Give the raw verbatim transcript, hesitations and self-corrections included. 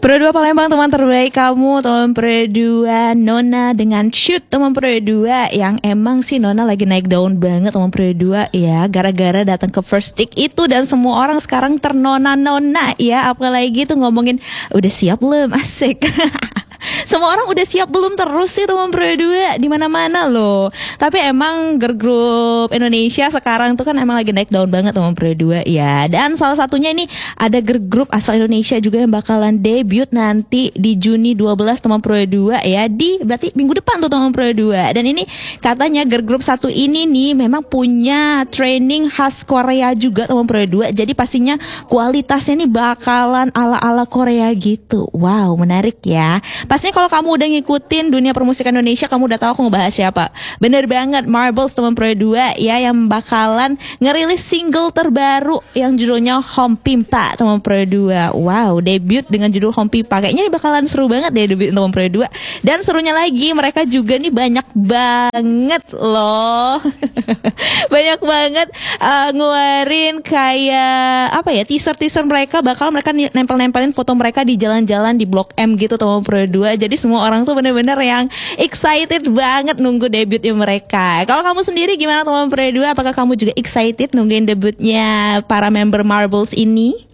Pro dua Palembang, teman terbaik kamu. Teman Pro dua Nona dengan shoot teman Pro dua. Yang emang sih Nona lagi naik daun banget teman Pro dua ya, gara-gara datang ke First Stick itu. Dan semua orang sekarang ternona-nona ya. Apalagi tuh ngomongin udah siap belum, asik. Semua orang udah siap belum terus sih teman Pro dua di mana-mana loh. Tapi emang girl group Indonesia sekarang tuh kan emang lagi naik daun banget teman Pro dua ya. Dan salah satunya ini ada girl group asal Indonesia juga yang bakalan debut nanti di Juni dua belas teman Pro dua ya. Di berarti minggu depan tuh teman Pro dua. Dan ini katanya girl group satu ini nih memang punya training khas Korea juga teman Pro dua. Jadi pastinya kualitasnya nih bakalan ala-ala Korea gitu. Wow, menarik ya. Pastinya kalau kamu udah ngikutin dunia permusikan Indonesia, kamu udah tahu aku ngebahas siapa. Bener banget, Marbles teman Pro dua ya, yang bakalan ngerilis single terbaru yang judulnya Home Pimpa teman Pro dua. Wow, debut dengan judul Home Pimpa. Kayaknya ini bakalan seru banget deh debut teman Pro dua. Dan serunya lagi, mereka juga nih banyak banget loh. Banyak banget uh, ngeluarin kayak apa ya, teaser-teaser mereka, bakal mereka nempel-nempelin foto mereka di jalan-jalan di Blok M gitu teman Pro dua. Jadi semua orang tuh bener-bener yang excited banget nunggu debutnya mereka. Kalau kamu sendiri gimana teman Pro dua? Apakah kamu juga excited nungguin debutnya para member Marbles ini?